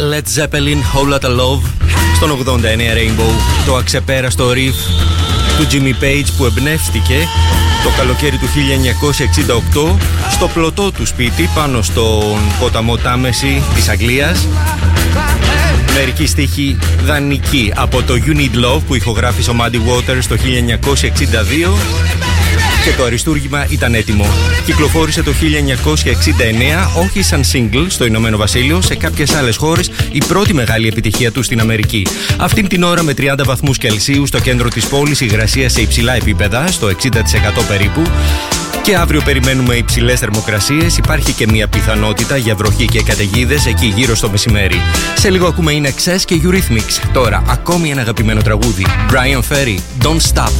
Led Zeppelin, Whole Lotta Love. Στον 89 Rainbow, το αξεπέραστο riff του Jimmy Page που εμπνεύστηκε το καλοκαίρι του 1968 στο πλωτό του σπίτι πάνω στον ποταμό Τάμεση της Αγγλίας. Μερικοί στίχοι δανεικοί από το You Need Love που ηχογράφησε ο Muddy Waters το 1962 και το αριστούργημα ήταν έτοιμο. Κυκλοφόρησε το 1969, όχι σαν single στο Ηνωμένο Βασίλειο, σε κάποιες άλλες χώρες η πρώτη μεγάλη επιτυχία του στην Αμερική. Αυτήν την ώρα με 30 βαθμούς Κελσίου στο κέντρο της πόλης, υγρασία σε υψηλά επίπεδα, στο 60% περίπου. Και αύριο περιμένουμε υψηλές θερμοκρασίες. Υπάρχει και μια πιθανότητα για βροχή και καταιγίδες εκεί γύρω στο μεσημέρι. Σε λίγο ακούμε In Excess και Eurythmics. Τώρα ακόμη ένα αγαπημένο τραγούδι. Brian Ferry, Don't Stop.